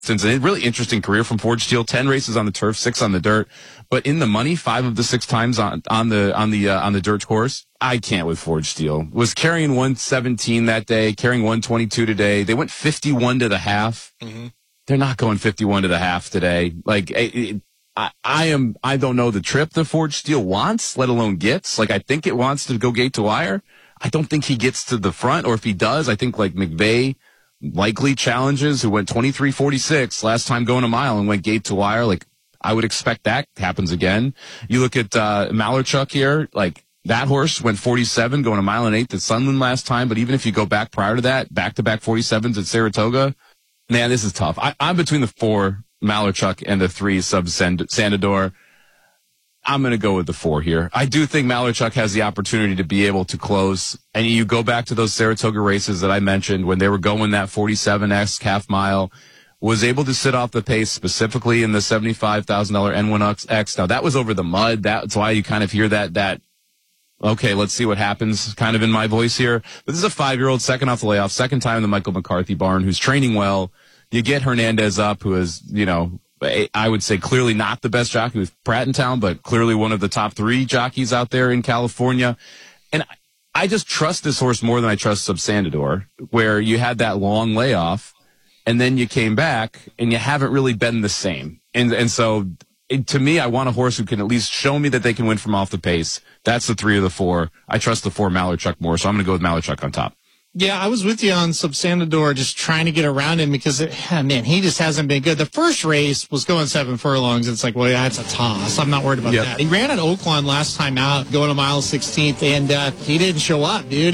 It's a really interesting career from Forge Steel. 10 races on the turf, 6 on the dirt, but in the money, 5 of the 6 times on the dirt course. I can't with Forge Steel. Was carrying 117 that day, carrying 122 today. They went 51 to the half. Mm-hmm. They're not going 51 to the half today. Like, I don't know the trip the Forge Steel wants, let alone gets. Like, I think it wants to go gate to wire. I don't think he gets to the front, or if he does, I think like McVeigh likely challenges, who went 23:46 last time going a mile and went gate to wire. Like, I would expect that happens again. You look at Malarchuk here, like that horse went 47 going a mile and 8 at Sunland last time, but even if you go back prior to that, back-to-back 47s at Saratoga, man, this is tough. I'm between the 4 Malarchuk and the 3 Sub Sandador. I'm going to go with the 4 here. I do think Malarchuk has the opportunity to be able to close. And you go back to those Saratoga races that I mentioned when they were going that 47X half mile, was able to sit off the pace specifically in the $75,000 N1X. Now, that was over the mud. That's why you kind of hear that, okay, let's see what happens kind of in my voice here. But this is a 5-year-old, second off the layoff, second time in the Michael McCarthy barn, who's training well. You get Hernandez up, who is, I would say clearly not the best jockey with Pratt in town, but clearly one of the top 3 jockeys out there in California. And I just trust this horse more than I trust Subsandador, where you had that long layoff and then you came back and you haven't really been the same. And so to me, I want a horse who can at least show me that they can win from off the pace. That's the 3 of the 4. I trust the 4 Malarchuk more, so I'm going to go with Malarchuk on top. Yeah, I was with you on Subsandador, just trying to get around him because, he just hasn't been good. The first race was going 7 furlongs. It's like, well, yeah, it's a toss. I'm not worried about that. He ran at Oaklawn last time out, going a mile 16th, and he didn't show up, dude.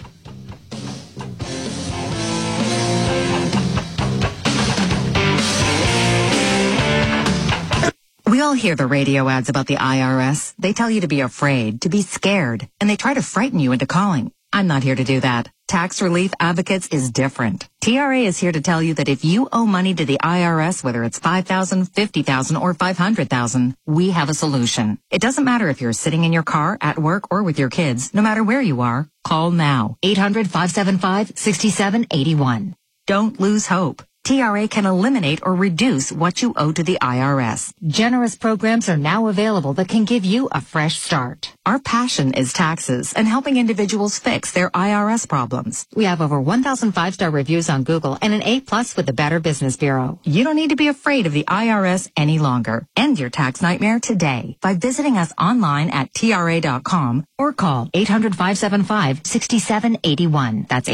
We all hear the radio ads about the IRS. They tell you to be afraid, to be scared, and they try to frighten you into calling. I'm not here to do that. Tax Relief Advocates is different. TRA is here to tell you that if you owe money to the IRS, whether it's $5,000, $50,000, or $500,000, we have a solution. It doesn't matter if you're sitting in your car, at work, or with your kids. No matter where you are, call now. 800-575-6781. Don't lose hope. TRA can eliminate or reduce what you owe to the IRS. Generous programs are now available that can give you a fresh start. Our passion is taxes and helping individuals fix their IRS problems. We have over 1,000 5-star reviews on Google and an A+ with the Better Business Bureau. You don't need to be afraid of the IRS any longer. End your tax nightmare today by visiting us online at TRA.com or call 800-575-6781. That's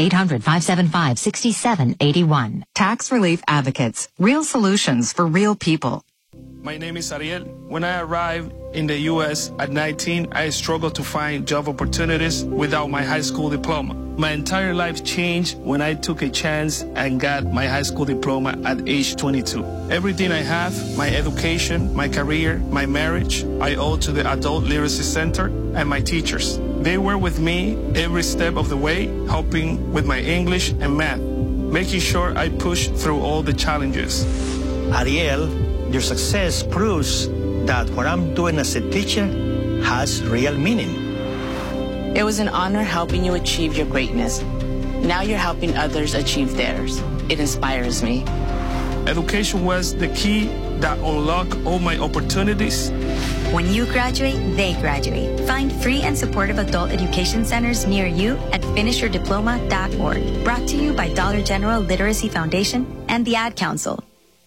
800-575-6781. Tax Relief Advocates. Real solutions for real people. My name is Ariel. When I arrived in the U.S. at 19, I struggled to find job opportunities without my high school diploma. My entire life changed when I took a chance and got my high school diploma at age 22. Everything I have, my education, my career, my marriage, I owe to the Adult Literacy Center and my teachers. They were with me every step of the way, helping with my English and math, making sure I push through all the challenges. Ariel, your success proves that what I'm doing as a teacher has real meaning. It was an honor helping you achieve your greatness. Now you're helping others achieve theirs. It inspires me. Education was the key that unlocked all my opportunities. When you graduate, they graduate. Find free and supportive adult education centers near you at finishyourdiploma.org. Brought to you by Dollar General Literacy Foundation and the Ad Council.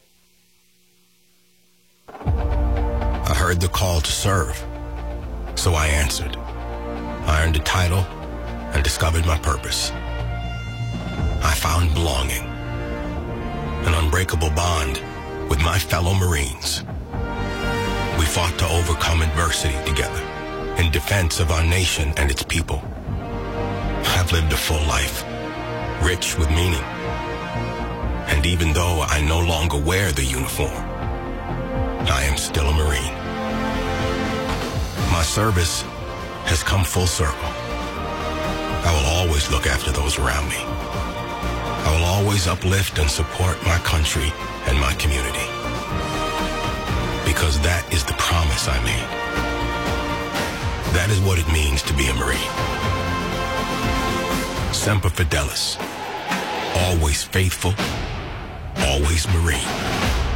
I heard the call to serve, so I answered. I earned a title and discovered my purpose. I found belonging, an unbreakable bond with my fellow Marines. We fought to overcome adversity together in defense of our nation and its people. I've lived a full life, rich with meaning. And even though I no longer wear the uniform, I am still a Marine. My service has come full circle. I will always look after those around me. I will always uplift and support my country and my community. Because that is the promise I made. That is what it means to be a Marine. Semper Fidelis. Always faithful, always Marine.